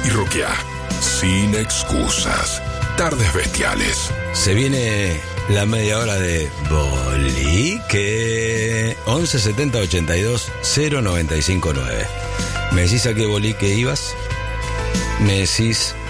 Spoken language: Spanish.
y roquea. Sin excusas. Tardes Bestiales. Se viene la media hora de Bolique. 11 70 82 095 9. ¿Me decís a qué Bolique ibas? ¿Me decís